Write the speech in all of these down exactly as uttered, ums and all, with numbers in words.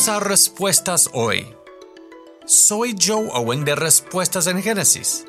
Bienvenidos a Respuestas Hoy. Soy Joe Owen de Respuestas en Génesis.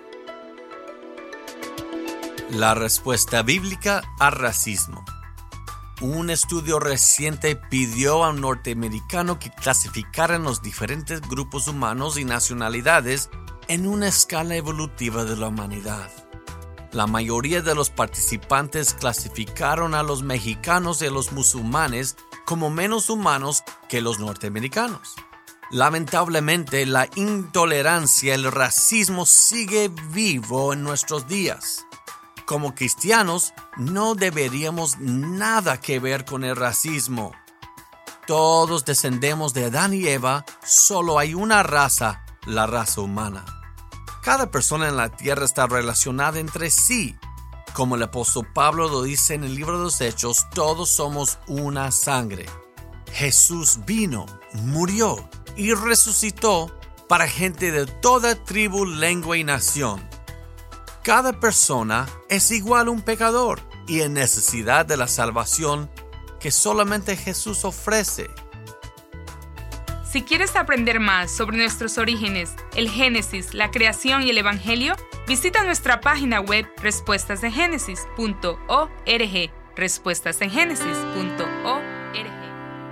La respuesta bíblica al racismo. Un estudio reciente pidió a un norteamericano que clasificaran los diferentes grupos humanos y nacionalidades en una escala evolutiva de la humanidad. La mayoría de los participantes clasificaron a los mexicanos y a los musulmanes como menos humanos que los norteamericanos. Lamentablemente, la intolerancia y el racismo sigue vivo en nuestros días. Como cristianos, no deberíamos nada que ver con el racismo. Todos descendemos de Adán y Eva, solo hay una raza, la raza humana. Cada persona en la tierra está relacionada entre sí. Como el apóstol Pablo lo dice en el libro de los Hechos, todos somos una sangre. Jesús vino, murió y resucitó para gente de toda tribu, lengua y nación. Cada persona es igual a un pecador y en necesidad de la salvación que solamente Jesús ofrece. Si quieres aprender más sobre nuestros orígenes, el Génesis, la creación y el Evangelio, visita nuestra página web respuestas en génesis punto org, respuestas en génesis punto org.